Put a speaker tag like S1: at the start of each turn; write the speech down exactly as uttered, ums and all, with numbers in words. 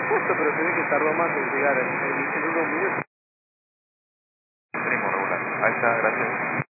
S1: justo, pero se ve que tardó más en llegar, en, en unos minutos.
S2: Primo regular. Ahí está, gracias.